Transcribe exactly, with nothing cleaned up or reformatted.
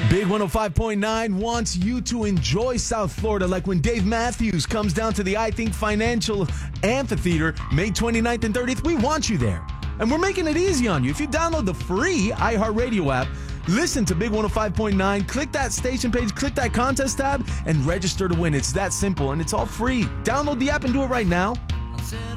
Big one oh five point nine wants you to enjoy South Florida like when Dave Matthews comes down to the I Think Financial Amphitheater May twenty-ninth and thirtieth. We want you there. And we're making it easy on you. If you download the free iHeartRadio app, listen to Big one oh five point nine, click that station page, click that contest tab, and register to win. It's that simple, and it's all free. Download the app and do it right now.